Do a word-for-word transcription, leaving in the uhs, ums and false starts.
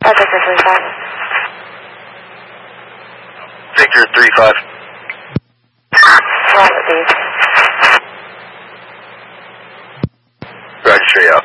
Uh, Victor three five. Victor three five. Robert, please. Roger, straight out.